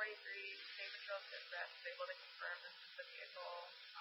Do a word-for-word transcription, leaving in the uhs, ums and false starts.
forty-three, State Patrol says that's able to confirm this is the vehicle